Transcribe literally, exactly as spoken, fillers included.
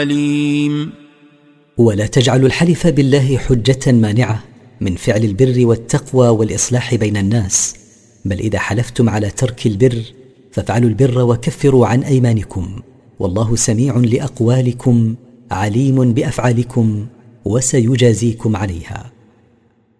عليم. ولا تجعلوا الحلف بالله حجة مانعة من فعل البر والتقوى والإصلاح بين الناس، بل إذا حلفتم على ترك البر فافعلوا البر وكفروا عن أيمانكم، والله سميع لأقوالكم عليم بأفعالكم وسيجازيكم عليها.